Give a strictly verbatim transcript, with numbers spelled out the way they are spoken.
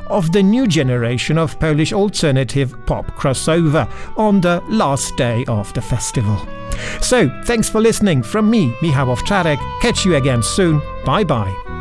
of the new generation of Polish alternative pop crossover on the last day of the festival. So, thanks for listening from me, Michał Owczarek. Catch you again soon. Bye bye.